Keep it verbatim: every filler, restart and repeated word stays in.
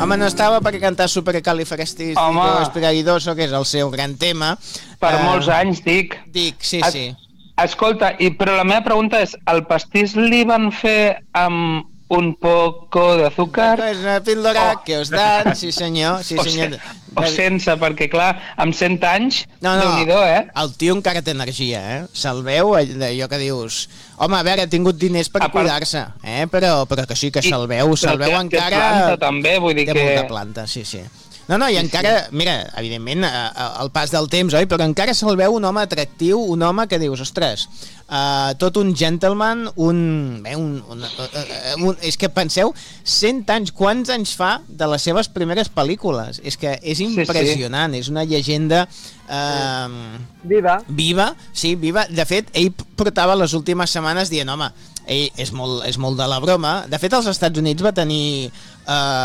Home, no estava perquè cantar Supercalifragilisticoexpialidocious, que és el seu gran tema. Per uh, molts anys, dic. Dic, sí, es, sí. Escolta, i, però la meva pregunta és, el pastís li van fer amb un poco de azúcar? És una píldora oh. que us dan, sí senyor, sí senyor. O, o sense, perquè clar, amb cent anys, no, no, Déu-n'hi-do, eh? El tio encara té energia, eh? Se'l veu, allò que dius... Home, a veure, ha tingut diners per part... cuidar-se, eh? Però, però que sí, que se'l veu, se'l veu encara... Té planta, també, vull dir té que... Té molta planta, sí, sí. No, no, i sí, encara, sí. mira, evidentment, el pas del temps, oi? Però encara se'l veu un home atractiu, un home que dius, ostres, uh, tot un gentleman, un, bé, un, un, uh, un... És que penseu, cent anys, quants anys fa de les seves primeres pel·lícules? És que és impressionant, sí, sí. És una llegenda... Uh, viva. Viva, sí, viva. De fet, ell portava les últimes setmanes dient, home, ell és molt, és molt de la broma. De fet, als Estats Units va tenir... Uh,